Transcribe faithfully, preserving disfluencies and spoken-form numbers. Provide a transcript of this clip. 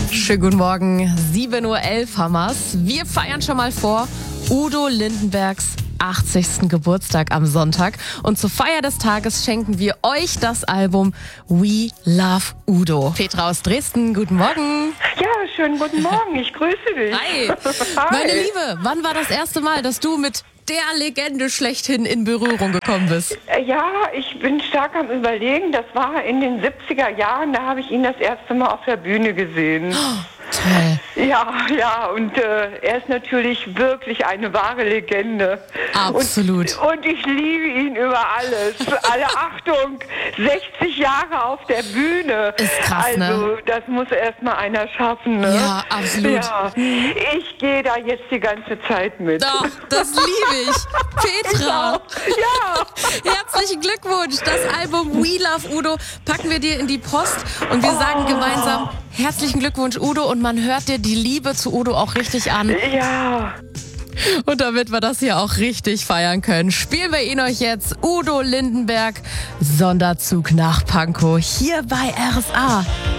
Schönen guten Morgen, sieben Uhr elf haben wir's. Wir feiern schon mal vor Udo Lindenbergs achtzigsten Geburtstag am Sonntag. Und zur Feier des Tages schenken wir euch das Album We Love Udo. Petra aus Dresden, guten Morgen. Ja, schönen guten Morgen, ich grüße dich. Hi. Hi. Meine Liebe, wann war das erste Mal, dass du mit der Legende schlechthin in Berührung gekommen bist? Ja, ich bin stark am Überlegen. Das war in den siebziger Jahren, da habe ich ihn das erste Mal auf der Bühne gesehen. Oh, toll. Ja, ja, und äh, er ist natürlich wirklich eine wahre Legende. Absolut. Und, und ich liebe ihn über alles. Alle Achtung, sechzig Jahre auf der Bühne. Ist krass, also, ne? das muss erst mal einer schaffen, ne? Ja, absolut. Ja, ich gehe da jetzt die ganze Zeit mit. Doch, das liebe ich. Petra. Ja. Herzlichen Glückwunsch. Das Album We Love Udo packen wir dir in die Post und wir sagen gemeinsam herzlichen Glückwunsch, Udo. Und man hört dir die Liebe zu Udo auch richtig an. Ja. Und damit wir das hier auch richtig feiern können, spielen wir ihn euch jetzt. Udo Lindenberg, Sonderzug nach Pankow, hier bei R S A.